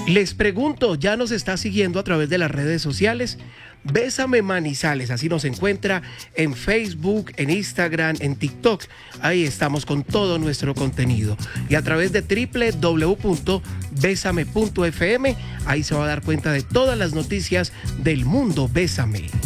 Les pregunto, ¿ya nos está siguiendo a través de las redes sociales? Bésame Manizales, así nos encuentra en Facebook, en Instagram, en TikTok. Ahí estamos con todo nuestro contenido. Y a través de www.besame.fm, ahí se va a dar cuenta de todas las noticias del mundo Bésame.